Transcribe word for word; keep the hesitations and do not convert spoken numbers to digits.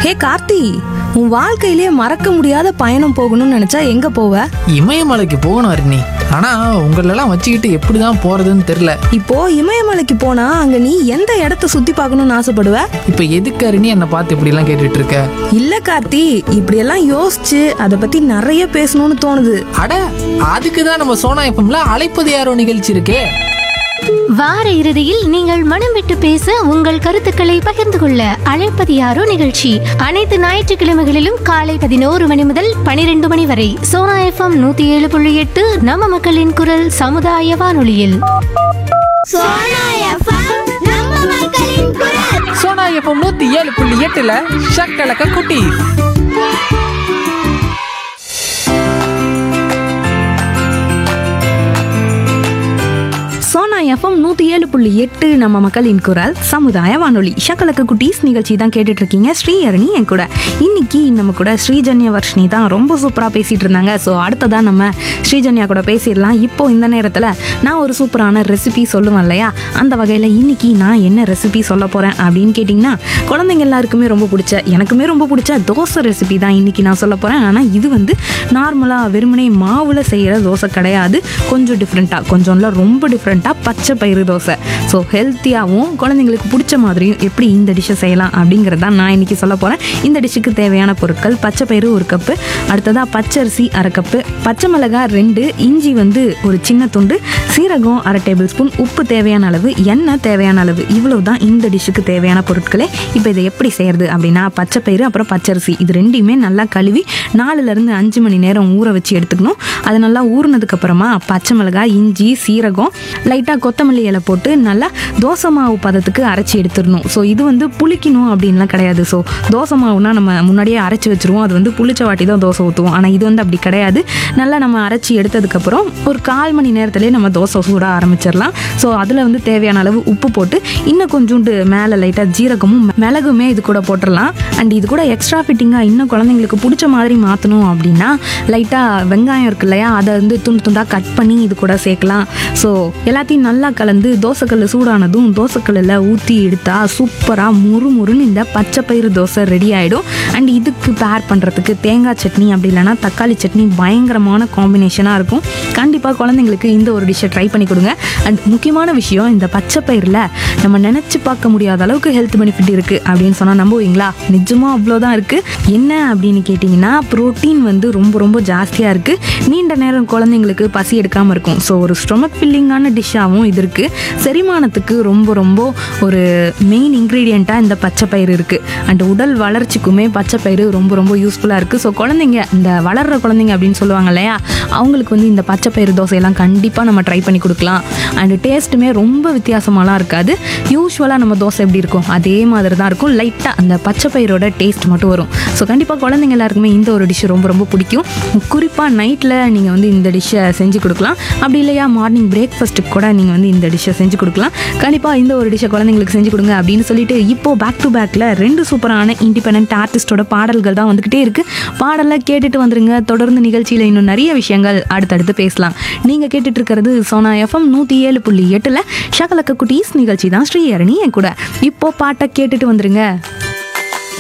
ஹே கார்த்தி, உன் வாழ்க்கையிலே மறக்க முடியாத பயணம் போகணும்னு நினைச்சா எங்க போவ? இமயமலைக்கு போகணும் அருணி. ஆனா உங்களெல்லாம் வச்சுக்கிட்டு எப்படிதான் போறதுன்னு தெரியல. இப்போ இமயமலைக்கு போனா அங்க நீ எந்த இடத்த சுத்தி பார்க்கணும்னு ஆசைப்படுவ? இப்ப எதுக்கு அருணி என்னை பார்த்து இப்படி எல்லாம் கேட்டுட்டு இருக்க? இல்ல கார்த்தி, இப்படியெல்லாம் யோசிச்சு அதை பத்தி நிறைய பேசணும்னு தோணுது. அட, அதுக்குதான் நம்ம சோனா எஃப்எம்ல அழைப்பது யாரோ நிகழ்ச்சி இருக்கே. வார இறுதியில் நீங்கள் மனம் விட்டு பேச உங்கள் கருத்துக்களை பகிர்ந்து கொள்ள அழைப்பது யாரோ நிகழ்ச்சி அனைத்து ஞாயிற்றுக்கிழமைகளிலும் காலை பதினோரு மணி முதல் பனிரெண்டு மணி வரை சோனா எஃப்எம் நூத்தி ஏழு புள்ளி எட்டு நம்ம மக்களின் குரல் சமுதாய வானொலியில். சோனா எஃப்எம் நூத்தி ஏழு புள்ளி எட்டுல ஷக்கலக்க குட்டி. சோனா எஃப்எம் நூத்தி ஏழு புள்ளி எட்டு நம்ம மக்களின் குரல் சமுதாய வானொலி. ஷக்கலக்க குட்டீஸ் நிகழ்ச்சி தான் கேட்டுட்டு இருக்கீங்க. ஸ்ரீஹரணி என் கூட. இன்னைக்கு நம்ம கூட ஸ்ரீஜன்யா வர்ஷினி தான் ரொம்ப சூப்பரா பேசிட்டு இருந்தாங்க. ஸோ அடுத்ததான் நம்ம ஸ்ரீஜன்யா கூட பேசிடலாம். இப்போ இந்த நேரத்தில் நான் ஒரு சூப்பரான ரெசிபி சொல்லுவேன் இல்லையா, அந்த வகையில் இன்னைக்கு நான் என்ன ரெசிபி சொல்ல போறேன் அப்படின்னு கேட்டிங்கன்னா, குழந்தைங்க எல்லாருக்குமே ரொம்ப பிடிச்ச, எனக்குமே ரொம்ப பிடிச்ச தோசை ரெசிபி தான் இன்னைக்கு நான் சொல்ல போறேன். ஆனால் இது வந்து நார்மலாக வெறுமனே மாவில் செய்கிற தோசை கிடையாது. கொஞ்சம் டிஃப்ரெண்ட்டாக, கொஞ்சம் இல்லை ரொம்ப டிஃப்ரெண்ட்டாக பச்சை பயிறு தோசை. ஸோ ஹெல்த்தியாகவும் குழந்தைங்களுக்கு பிடிச்ச மாதிரியும் எப்படி இந்த டிஷ்ஷை செய்யலாம் அப்படிங்கிறது தான் நான் இன்னைக்கு சொல்ல போகிறேன். இந்த டிஷ்ஷுக்கு தேவையான பொருட்கள்: பச்சை பயிறு ஒரு கப்பு, அடுத்ததாக பச்சரிசி அரை கப்பு, பச்சை மிளகாய் ரெண்டு, இஞ்சி வந்து ஒரு சின்ன துண்டு, சீரகம் அரை டேபிள் ஸ்பூன், உப்பு தேவையான அளவு, எண்ணெய் தேவையான அளவு. இவ்வளவு தான் இந்த டிஷ்ஷுக்கு தேவையான பொருட்களே. இப்போ இதை எப்படி செய்யறது அப்படின்னா, பச்சை பயிறு அப்புறம் பச்சரிசி இது ரெண்டையுமே நல்லா கழுவி நாலுலேருந்து அஞ்சு மணி நேரம் ஊற வச்சு எடுத்துக்கணும். அது நல்லா ஊறினதுக்கு அப்புறமா பச்சை மிளகாய், இஞ்சி, சீரகம், லைட்டாக கொத்தமல்லி இலை போட்டு நல்லா தோசை மாவு பதத்துக்கு அரைச்சி எடுத்துடணும். ஸோ இது வந்து புளிக்கணும் அப்படின்லாம் கிடையாது. ஸோ தோசை மாவுனா நம்ம முன்னாடியே அரைச்சி வச்சுருவோம், அது வந்து புளிச்ச வாட்டி தான் தோசை ஊற்றுவோம். ஆனால் இது வந்து அப்படி கிடையாது. நல்லா நம்ம அரைச்சி எடுத்ததுக்கப்புறம் ஒரு கால் மணி நேரத்துலேயே நம்ம தோசை சூட ஆரம்பிச்சிடலாம். ஸோ அதில் வந்து தேவையான அளவு உப்பு போட்டு இன்னும் கொஞ்சோண்டு மேலே லைட்டாக ஜீரகமும் மிளகுமே இது கூட போட்டுடலாம். அண்ட் இது கூட எக்ஸ்ட்ரா ஃபிட்டிங்காக இன்னும் குழந்தைங்களுக்கு பிடிச்ச மாதிரி மாற்றணும் அப்படின்னா லைட்டாக வெங்காயம் இருக்கு இல்லையா, அதை வந்து துண்டு துண்டாக கட் பண்ணி இது கூட சேர்க்கலாம். ஸோ எல்லாத்தையும் நல்லா கலந்து தோசைக்கல் சூடானதும் தோசைக்கல்லில் ஊற்றி எடுத்தா சூப்பராக முறுமுறுன்னு இந்த பச்சை பயிறு தோசை ரெடி ஆகிடும். அண்ட் இதுக்கு பேர் பண்ணுறதுக்கு தேங்காய் சட்னி அப்படி இல்லைனா தக்காளி சட்னி பயங்கரமான காம்பினேஷனாக இருக்கும். கண்டிப்பாக குழந்தைங்களுக்கு இந்த ஒரு டிஷ்ஷை ட்ரை பண்ணி கொடுங்க. அண்ட் முக்கியமான விஷயம், இந்த பச்சை பயிரில் நம்ம நினச்சி பார்க்க முடியாத அளவுக்கு ஹெல்த் பெனிஃபிட் இருக்குது அப்படின்னு சொன்னால் நம்புவீங்களா? நிஜமாக அவ்வளோதான் இருக்குது. என்ன அப்படின்னு கேட்டிங்கன்னா, ப்ரோட்டீன் வந்து ரொம்ப ரொம்ப ஜாஸ்தியாக இருக்குது. நீண்ட நேரம் குழந்தைங்களுக்கு பசி எடுக்காமல் இருக்கும். ஸோ ஒரு ஸ்டொமக் ஃபில்லிங்கான டிஷ்ஷாகவும் இது இருக்குது. செரிமானத்துக்கு ரொம்ப ரொம்ப ஒரு மெயின் இன்க்ரீடியண்ட்டாக இந்த பச்சை பயிறு இருக்குது. அண்ட் உடல் வளர்ச்சிக்குமே பச்சை பயிறு ரொம்ப ரொம்ப யூஸ்ஃபுல்லாக இருக்குது. ஸோ குழந்தைங்க, இந்த வளர்கிற குழந்தைங்க அப்படின்னு சொல்லுவாங்க இல்லையா, அவங்களுக்கு வந்து இந்த பச்சை பயிறு தோசையெல்லாம் கண்டிப்பாக நம்ம ட்ரை பண்ணி கொடுக்கலாம். அண்ட் டேஸ்ட்டுமே ரொம்ப வித்தியாசமாலாம் இருக்காது. யூஸ்வலாக நம்ம தோசை எப்படி இருக்கும் அதே மாதிரி தான் இருக்கும். லைட்டாக அந்த பச்சை பயிரோட டேஸ்ட் மட்டும் வரும். ஸோ கண்டிப்பாக குழந்தைங்க எல்லாருக்குமே இந்த ஒரு டிஷ்ஷு ரொம்ப ரொம்ப பிடிக்கும். குறிப்பாக நைட்டில் நீங்கள் வந்து இந்த டிஷ்ஷை செஞ்சு கொடுக்கலாம். அப்படி இல்லையா மார்னிங் பிரேக்ஃபாஸ்ட்டுக்கு கூட நீங்கள் வந்து இந்த டிஷ்ஷை செஞ்சு கொடுக்கலாம். கண்டிப்பாக இந்த ஒரு டிஷ்ஷை குழந்தைங்களுக்கு செஞ்சு கொடுங்க அப்படின்னு சொல்லிட்டு இப்போ பேக் டு பேக்கில் ரெண்டு சூப்பரான இண்டிபெண்டன்ட் ஆர்டிஸ்டோட பாடல்கள் தான் வந்துக்கிட்டே இருக்குது. பாடலை கேட்டுட்டு வந்துருங்க. தொடர்ந்து நிகழ்ச்சியில் இன்னும் நிறைய விஷயங்கள் அடுத்தடுத்து பேசலாம். நீங்கள் கேட்டுட்டு இருக்கிறது சோனா எஃப்எம் நூற்றி ஏழு புள்ளி எட்டில் ஷக்கலக்க குட்டீஸ் நிகழ்ச்சி தான். ஸ்ரீஹரணி என் கூட. இப்போ பாட்டை கேட்டுட்டு வந்துருங்க.